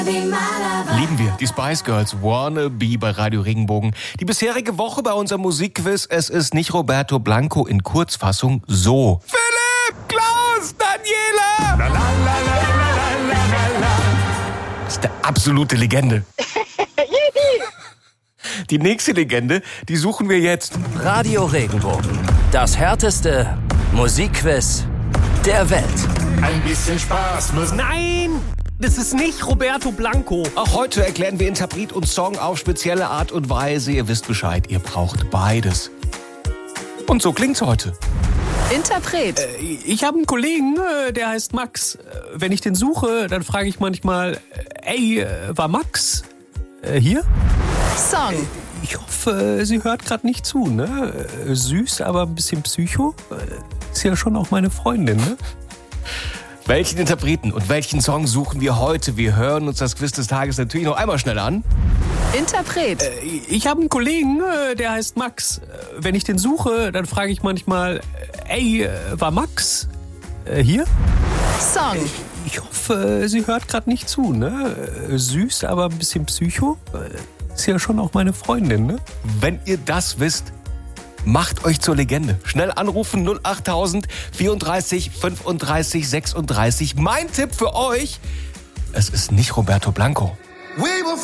Lieben wir, die Spice Girls, Wannabe bei Radio Regenbogen. Die bisherige Woche bei unserem Musikquiz, es ist nicht Roberto Blanco, in Kurzfassung so. Philipp, Klaus, Daniela! La, la, la, la, das ist eine absolute Legende. Die nächste Legende, die suchen wir jetzt. Radio Regenbogen, das härteste Musikquiz der Welt. Ein bisschen Spaß muss. Nein, das ist nicht Roberto Blanco. Auch heute erklären wir Interpret und Song auf spezielle Art und Weise. Ihr wisst Bescheid, ihr braucht beides. Und so klingt's heute. Interpret. Ich habe einen Kollegen, der heißt Max. Wenn ich den suche, dann frage ich manchmal, ey, war Max hier? Song. Ich hoffe, sie hört gerade nicht zu, ne? Süß, aber ein bisschen Psycho. Ist ja schon auch meine Freundin, ne? Welchen Interpreten und welchen Song suchen wir heute? Wir hören uns das Quiz des Tages natürlich noch einmal schnell an. Interpret. Ich habe einen Kollegen, der heißt Max. Wenn ich den suche, dann frage ich manchmal, ey, war Max hier? Song. Ich hoffe, sie hört gerade nicht zu, ne? Süß, aber ein bisschen Psycho. Ist ja schon auch meine Freundin, ne? Wenn ihr das wisst, macht euch zur Legende. Schnell anrufen 08000 34 35 36. Mein Tipp für euch, es ist nicht Roberto Blanco.